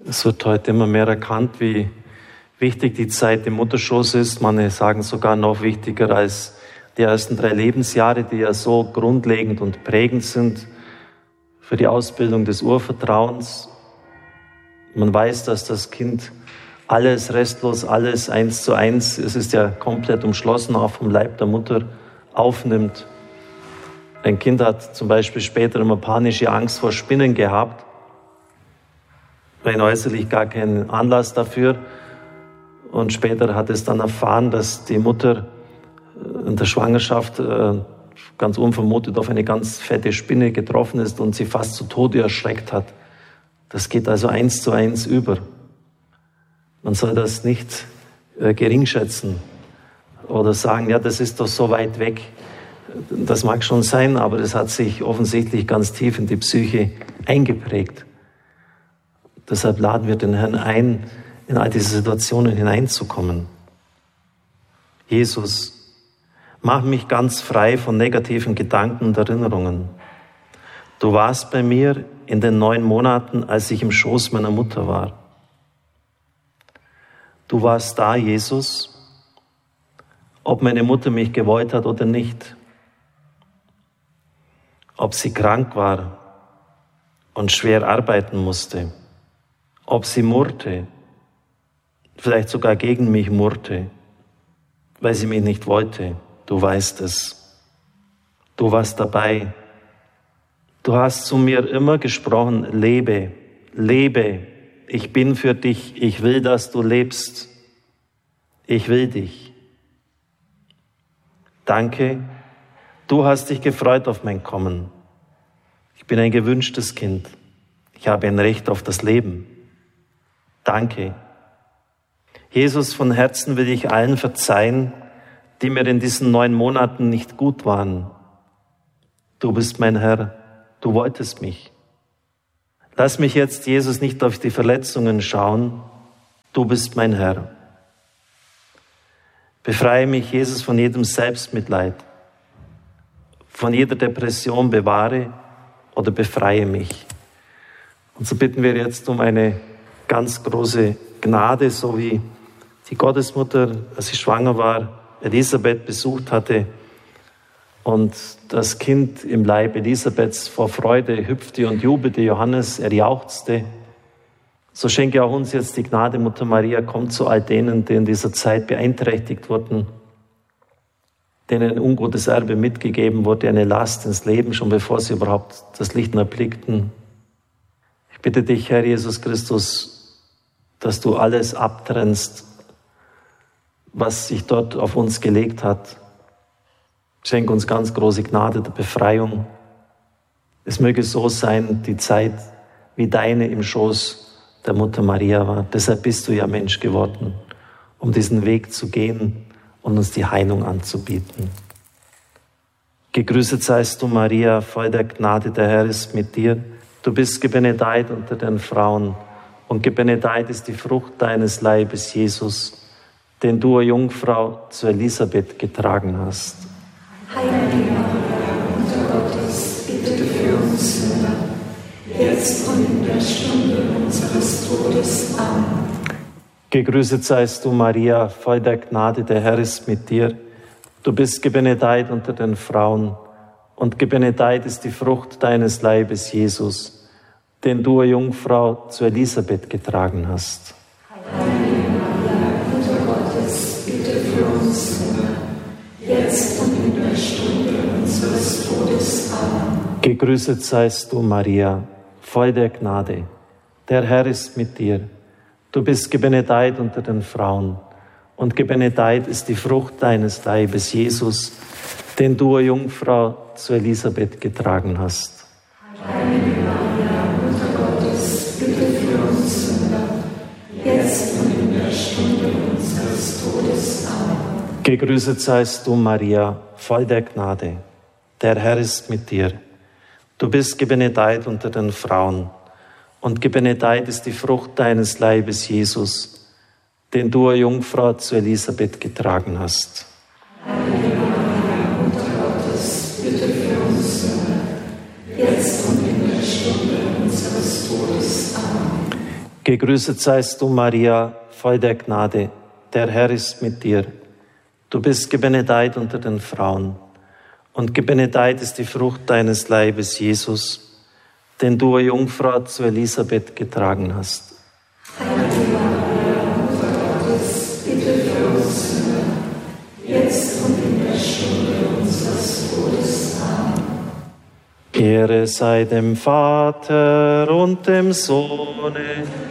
Es wird heute immer mehr erkannt, wie wichtig die Zeit im Mutterschoß ist. Manche sagen sogar noch wichtiger als die ersten 3 Lebensjahre, die ja so grundlegend und prägend sind für die Ausbildung des Urvertrauens. Man weiß, dass das Kind alles restlos, alles 1:1, es ist ja komplett umschlossen, auch vom Leib der Mutter, aufnimmt. Ein Kind hat zum Beispiel später immer panische Angst vor Spinnen gehabt, rein äußerlich gar keinen Anlass dafür. Und später hat es dann erfahren, dass die Mutter in der Schwangerschaft ganz unvermutet auf eine ganz fette Spinne getroffen ist und sie fast zu Tode erschreckt hat. Das geht also 1:1 über. Man soll das nicht geringschätzen oder sagen, ja, das ist doch so weit weg. Das mag schon sein, aber das hat sich offensichtlich ganz tief in die Psyche eingeprägt. Deshalb laden wir den Herrn ein, in all diese Situationen hineinzukommen. Jesus, mach mich ganz frei von negativen Gedanken und Erinnerungen. Du warst bei mir in den 9 Monaten, als ich im Schoß meiner Mutter war. Du warst da, Jesus, ob meine Mutter mich gewollt hat oder nicht. Ob sie krank war und schwer arbeiten musste. Ob sie murrte, vielleicht sogar gegen mich murrte, weil sie mich nicht wollte. Du weißt es. Du warst dabei. Du hast zu mir immer gesprochen, lebe, lebe. Ich bin für dich. Ich will, dass du lebst. Ich will dich. Danke. Du hast dich gefreut auf mein Kommen. Ich bin ein gewünschtes Kind. Ich habe ein Recht auf das Leben. Danke. Jesus, von Herzen will ich allen verzeihen, die mir in diesen 9 Monaten nicht gut waren. Du bist mein Herr, du wolltest mich. Lass mich jetzt, Jesus, nicht auf die Verletzungen schauen. Du bist mein Herr. Befreie mich, Jesus, von jedem Selbstmitleid, von jeder Depression, bewahre oder befreie mich. Und so bitten wir jetzt um eine ganz große Gnade, so wie die Gottesmutter, als sie schwanger war, Elisabeth besucht hatte und das Kind im Leib Elisabeths vor Freude hüpfte und jubelte, Johannes, er jauchzte. So schenke auch uns jetzt die Gnade, Mutter Maria, kommt zu all denen, die in dieser Zeit beeinträchtigt wurden, denen ein ungutes Erbe mitgegeben wurde, eine Last ins Leben, schon bevor sie überhaupt das Licht erblickten. Ich bitte dich, Herr Jesus Christus, dass du alles abtrennst, was sich dort auf uns gelegt hat. Schenk uns ganz große Gnade der Befreiung. Es möge so sein, die Zeit wie deine im Schoß der Mutter Maria war. Deshalb bist du ja Mensch geworden, um diesen Weg zu gehen und uns die Heilung anzubieten. Gegrüßet seist du, Maria, voll der Gnade, der Herr ist mit dir. Du bist gebenedeit unter den Frauen und gebenedeit ist die Frucht deines Leibes, Jesus, den du, Jungfrau, zu Elisabeth getragen hast. Heilige Maria, Mutter Gottes, bitte für uns Sünder, jetzt und in der Stunde unseres Todes. Amen. Gegrüßet seist du, Maria, voll der Gnade, der Herr ist mit dir. Du bist gebenedeit unter den Frauen und gebenedeit ist die Frucht deines Leibes, Jesus, den du, Jungfrau, zu Elisabeth getragen hast. Heilige Maria, Mutter Gottes, bitte für uns Sünder, jetzt und in der Stunde unseres Todes. Amen. Gegrüßet seist du, Maria, voll der Gnade. Der Herr ist mit dir. Du bist gebenedeit unter den Frauen und gebenedeit ist die Frucht deines Leibes, Jesus, den du, Jungfrau, zu Elisabeth getragen hast. Heilige Maria, Mutter Gottes, bitte für uns Sünder, jetzt und in der Stunde unseres Todes. Amen. Gegrüßet seist du, Maria, voll der Gnade. Der Herr ist mit dir. Du bist gebenedeit unter den Frauen und gebenedeit ist die Frucht deines Leibes, Jesus, den du, Jungfrau, zu Elisabeth getragen hast. Heilige Maria, Mutter Gottes, bitte für uns Sünder, jetzt und in der Stunde unseres Todes. Amen. Gegrüßet seist du, Maria, voll der Gnade. Der Herr ist mit dir. Du bist gebenedeit unter den Frauen. Und gebenedeit ist die Frucht deines Leibes, Jesus, den du, o Jungfrau, zu Elisabeth getragen hast. Heilige Maria, Mutter Gottes, bitte für uns Sünder, jetzt und in der Stunde unseres Todes. Amen. Ehre sei dem Vater und dem Sohne